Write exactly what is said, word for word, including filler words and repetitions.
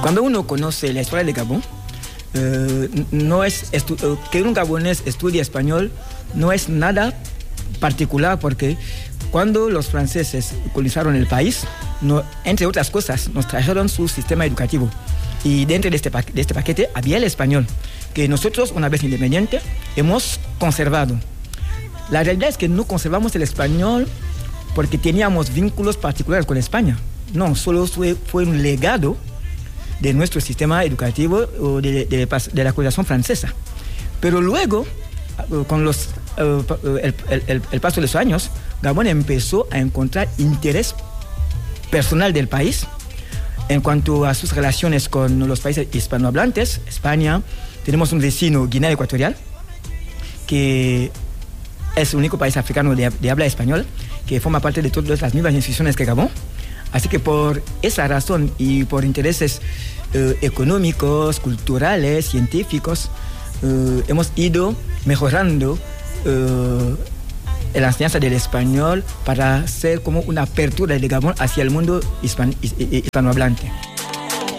Cuando uno conoce la historia de Gabón, eh, no es estu- eh, que un gabonés estudie español no es nada particular, porque cuando los franceses colonizaron el país, no, entre otras cosas, nos trajeron su sistema educativo. Y dentro de este, pa- de este paquete había el español, que nosotros, una vez independiente, hemos conservado. La realidad es que no conservamos el español porque teníamos vínculos particulares con España. No, solo fue, fue un legado de nuestro sistema educativo o de, de, de la colonización francesa. Pero luego, con los, el, el, el, el paso de los años, Gabón empezó a encontrar interés personal del país en cuanto a sus relaciones con los países hispanohablantes. España, tenemos un vecino, Guinea Ecuatorial, que es el único país africano de, de habla español, que forma parte de todas las mismas instituciones que Gabón. Así que por esa razón y por intereses eh, económicos, culturales, científicos, eh, hemos ido mejorando eh, la enseñanza del español para ser como una apertura de Gabón hacia el mundo hispan- hispanohablante.